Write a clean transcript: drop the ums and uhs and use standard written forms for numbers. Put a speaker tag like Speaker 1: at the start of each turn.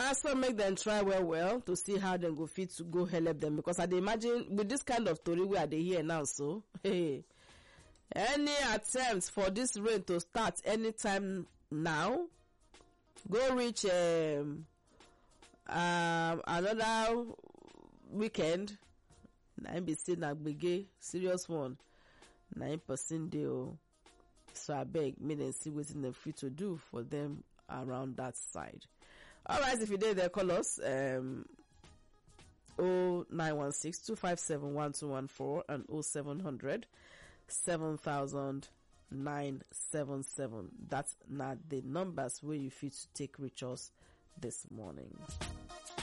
Speaker 1: Now so make them try well to see how them go fit to go help them, because I dey imagine with this kind of story where they hear now, so hey, any attempts for this rain to start anytime now go reach another weekend, na be say na gbege serious one, 9% dey o. So I beg, make them see wetin dem fit to do for them around that side. Alright, if you did there, call us 0916-257-1214 and 0700-70977. That's not the numbers where you fit to take reach us this morning.